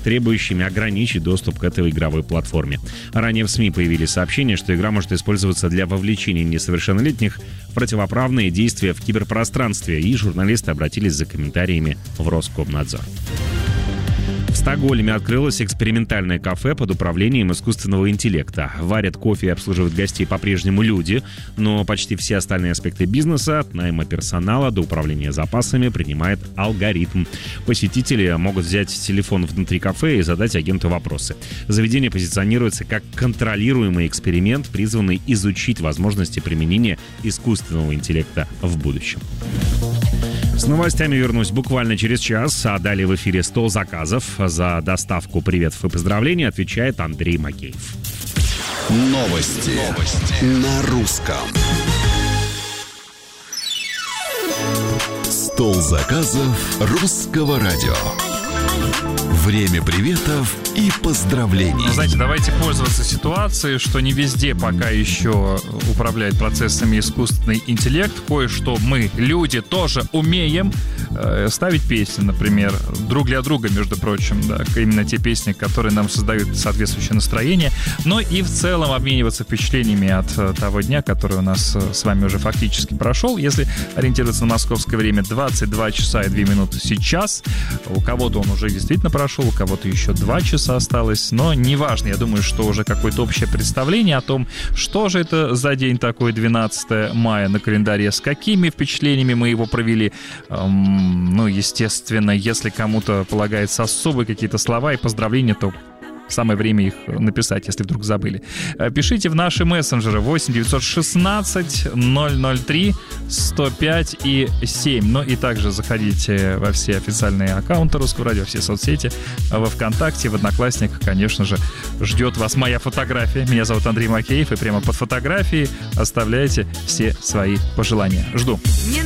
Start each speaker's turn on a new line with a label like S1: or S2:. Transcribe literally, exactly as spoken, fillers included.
S1: требующими ограничить доступ к этой игровой платформе. Ранее в СМИ появились сообщения, что игра может использоваться для вовлечения несовершеннолетних в противоправные действия в киберпространстве, и журналисты обратились за комментариями в Роскомнадзор. В Стокгольме открылось экспериментальное кафе под управлением искусственного интеллекта. Варят кофе и обслуживают гостей по-прежнему люди, но почти все остальные аспекты бизнеса, от найма персонала до управления запасами, принимает алгоритм. Посетители могут взять телефон внутри кафе и задать агенту вопросы. Заведение позиционируется как контролируемый эксперимент, призванный изучить возможности применения искусственного интеллекта в будущем. С новостями вернусь буквально через час, а далее в эфире сто заказов. За доставку приветов и поздравлений отвечает Андрей Макеев.
S2: Новости, Новости. На русском. Стол заказов русского радио. Время приветов и поздравлений.
S3: Ну, знаете, давайте пользоваться ситуацией, что не везде пока еще управляет процессами искусственный интеллект. Кое-что мы, люди, тоже умеем. Э, ставить песни, например, друг для друга, между прочим, да, именно те песни, которые нам создают соответствующее настроение. Но и в целом обмениваться впечатлениями от э, того дня, который у нас э, с вами уже фактически прошел. Если ориентироваться на московское время, двадцать два часа и две минуты сейчас. У кого-то он уже действительно прошел, у кого-то еще два часа осталось, но неважно, я думаю, что уже какое-то общее представление о том, что же это за день такой, двенадцатое мая на календаре, с какими впечатлениями мы его провели. Эм, ну, естественно, если кому-то полагается особые какие-то слова и поздравления, то самое время их написать, если вдруг забыли. Пишите в наши мессенджеры восемь девятьсот шестнадцать ноль ноль три сто пять и семь. Ну и также заходите во все официальные аккаунты Русского радио, все соцсети, во ВКонтакте, в Одноклассниках, конечно же, ждет вас моя фотография. Меня зовут Андрей Макеев, и прямо под фотографией оставляйте все свои пожелания. Жду.
S4: Не